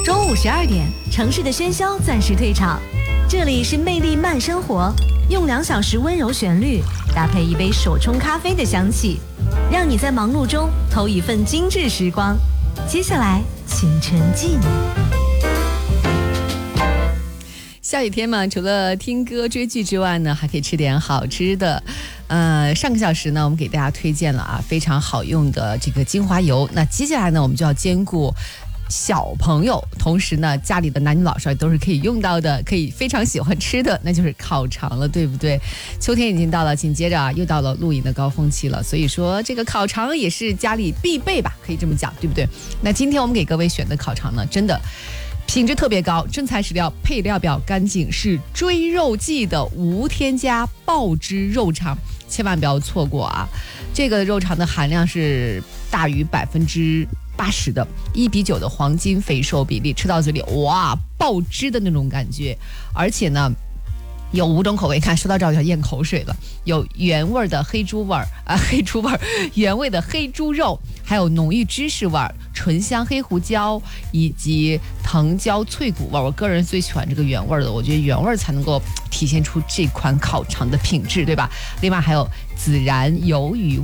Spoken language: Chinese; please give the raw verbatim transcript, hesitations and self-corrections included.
中午十二点，城市的喧嚣暂时退场，这里是魅力慢生活，用两小时温柔旋律搭配一杯手冲咖啡的香气，让你在忙碌中偷一份精致时光。接下来，请沉浸。 下雨天嘛，除了听歌追剧之外呢，还可以吃点好吃的。呃，上个小时呢，我们给大家推荐了啊非常好用的这个精华油。那接下来呢，我们就要兼顾小朋友，同时呢，家里的男女老少都是可以用到的，可以非常喜欢吃的，那就是烤肠了，对不对？秋天已经到了，紧接着啊，又到了露营的高峰期了，所以说这个烤肠也是家里必备吧，可以这么讲，对不对？那今天我们给各位选的烤肠呢，真的品质特别高，真材实料，配料表干净，是追肉季的无添加爆汁肉肠，千万不要错过啊！这个肉肠的含量是大于百分之八十的，一比九的黄金肥瘦比例，吃到嘴里哇，爆汁的那种感觉，而且呢。有五种口味，看说到这儿就要咽口水了。有原味的黑猪味儿啊，黑猪味儿，原味的黑猪肉，还有浓郁芝士味儿、醇香黑胡椒以及藤椒脆骨味儿。我个人最喜欢这个原味的，我觉得原味才能够体现出这款烤肠的品质，对吧？另外还有孜然鱿鱼